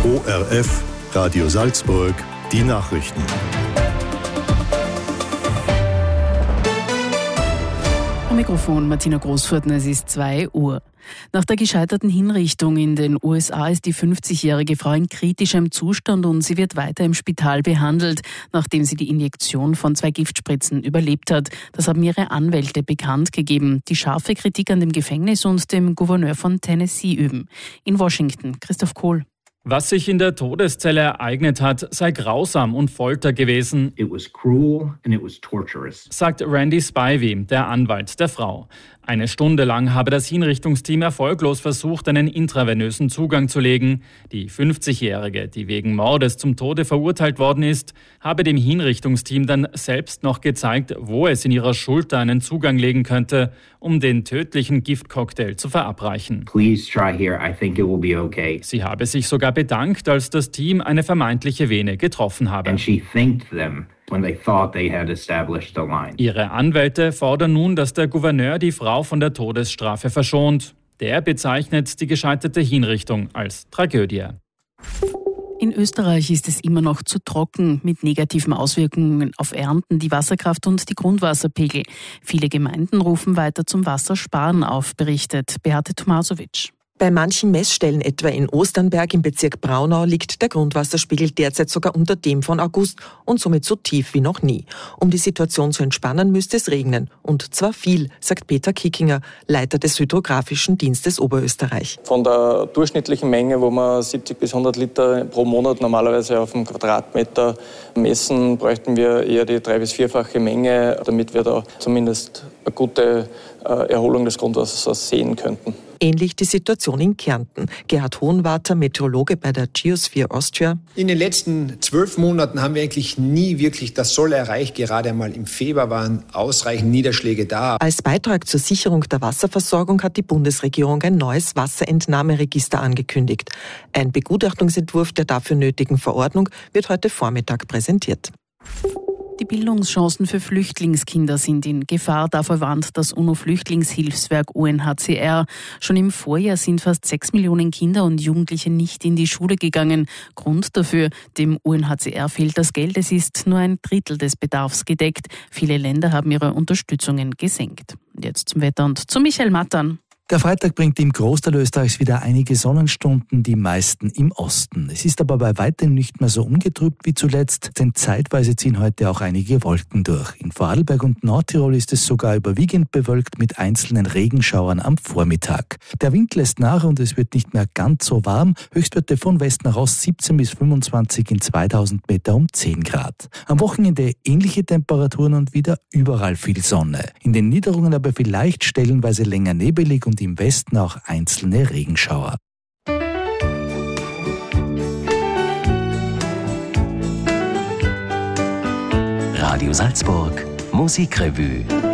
ORF, Radio Salzburg, die Nachrichten. Am Mikrofon Martina Großfurten, es ist 2 Uhr. Nach der gescheiterten Hinrichtung in den USA ist die 50-jährige Frau in kritischem Zustand und sie wird weiter im Spital behandelt, nachdem sie die Injektion von 2 Giftspritzen überlebt hat. Das haben ihre Anwälte bekannt gegeben, die scharfe Kritik an dem Gefängnis und dem Gouverneur von Tennessee üben. In Washington, Christoph Kohl. Was sich in der Todeszelle ereignet hat, sei grausam und Folter gewesen, It was cruel and it was torturous. sagt Randy Spivey, der Anwalt der Frau. 1 Stunde lang habe das Hinrichtungsteam erfolglos versucht, einen intravenösen Zugang zu legen. Die 50-Jährige, die wegen Mordes zum Tode verurteilt worden ist, habe dem Hinrichtungsteam dann selbst noch gezeigt, wo es in ihrer Schulter einen Zugang legen könnte, um den tödlichen Giftcocktail zu verabreichen. Please try here. I think it will be okay. Sie habe sich sogar bedankt, als das Team eine vermeintliche Vene getroffen habe. And she thanked them when they thought they had established the line. Ihre Anwälte fordern nun, dass der Gouverneur die Frau von der Todesstrafe verschont. Der bezeichnet die gescheiterte Hinrichtung als Tragödie. In Österreich ist es immer noch zu trocken, mit negativen Auswirkungen auf Ernten, die Wasserkraft und die Grundwasserpegel. Viele Gemeinden rufen weiter zum Wassersparen auf, berichtet Beate Tomasovic. Bei manchen Messstellen, etwa in Osternberg im Bezirk Braunau, liegt der Grundwasserspiegel derzeit sogar unter dem von August und somit so tief wie noch nie. Um die Situation zu entspannen, müsste es regnen. Und zwar viel, sagt Peter Kickinger, Leiter des Hydrographischen Dienstes Oberösterreich. Von der durchschnittlichen Menge, wo wir 70 bis 100 Liter pro Monat normalerweise auf dem Quadratmeter messen, bräuchten wir eher die 3- bis 4-fache Menge, damit wir da zumindest eine gute Erholung des Grundwassers sehen könnten. Ähnlich die Situation in Kärnten. Gerhard Hohenwarter, Meteorologe bei der Geosphere Austria. In den letzten 12 Monaten haben wir eigentlich nie wirklich das Soll erreicht. Gerade einmal im Februar waren ausreichend Niederschläge da. Als Beitrag zur Sicherung der Wasserversorgung hat die Bundesregierung ein neues Wasserentnahmeregister angekündigt. Ein Begutachtungsentwurf der dafür nötigen Verordnung wird heute Vormittag präsentiert. Die Bildungschancen für Flüchtlingskinder sind in Gefahr. Davor warnt das UNO-Flüchtlingshilfswerk UNHCR. Schon im Vorjahr sind fast 6 Millionen Kinder und Jugendliche nicht in die Schule gegangen. Grund dafür, dem UNHCR fehlt das Geld. Es ist nur 1/3 des Bedarfs gedeckt. Viele Länder haben ihre Unterstützungen gesenkt. Und jetzt zum Wetter und zu Michael Mattern. Der Freitag bringt im Großteil Österreichs wieder einige Sonnenstunden, die meisten im Osten. Es ist aber bei weitem nicht mehr so ungetrübt wie zuletzt, denn zeitweise ziehen heute auch einige Wolken durch. In Vorarlberg und Nordtirol ist es sogar überwiegend bewölkt mit einzelnen Regenschauern am Vormittag. Der Wind lässt nach und es wird nicht mehr ganz so warm. Höchstwerte von West nach Ost 17 bis 25 in 2000 Meter um 10 Grad. Am Wochenende ähnliche Temperaturen und wieder überall viel Sonne. In den Niederungen aber vielleicht stellenweise länger nebelig und im Westen auch einzelne Regenschauer. Radio Salzburg, Musikrevue.